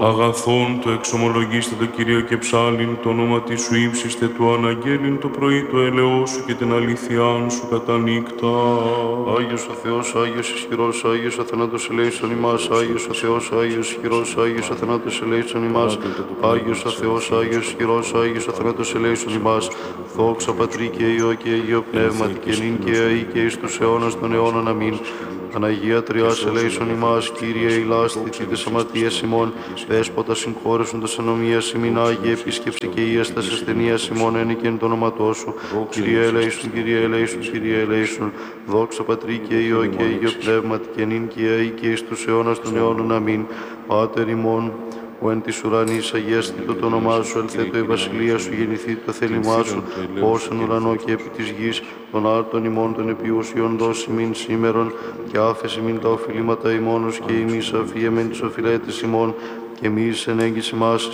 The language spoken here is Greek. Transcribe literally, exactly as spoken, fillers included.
Αγαθόν το εξομολογήστε το Κυρίο και ψάλιν, το όνομα της σου ύψιστε του αναγγέλιν το πρωί το έλεος σου και την αλήθειάν σου κατά νύκτα. Άγιος ο Θεός, Άγιος ισχυρός, Άγιος ο θανάτος ελέησον ημάς, Άγιος ο Θεός, Άγιος ισχυρός, Άγιος ο θανάτος ελέησον ημάς, Άγιος ο Θεός, Άγιος ισχυρός, Άγιος ο θανάτος ελέησον ημάς, δόξα Πατρί και Υιό και Αγίο Πνεύματι και νυν και αεί και εις τους αιώνας των αιώνων. Αμήν. Παναγία Τριάς ελέησον ημάς, Κύριε ηλάσθητη τες αμαρτίες ημών, Δέσποτα συγχώρεσον τας ανομίας ημίν, Άγιε επίσκεψη και ίας τας ασθενείας ημών ένικεν το όνοματό σου. Κύριε ελέησον, Κύριε ελέησον, Κύριε ελέησον, δόξα Πατρί και Υιό και Αγίο Πνεύματι και νυν και αεί και εις τους αιώνας των αιώνων. Αμήν. Πάτερ ημών, ο εν της ουρανής αγιαστήτω το όνομά σου, ελθέτω η βασιλεία σου, γεννηθεί το θέλημά σου, ως εν ουρανό και επί της γης, των άρτων ημών των επιούσιων δώσει μην σήμερον, και άφεση μην τα οφειλήματα ημώνος και ημείς αφιέμεν τις οφειλέτες ημών, και εμείς εν έγκυση μας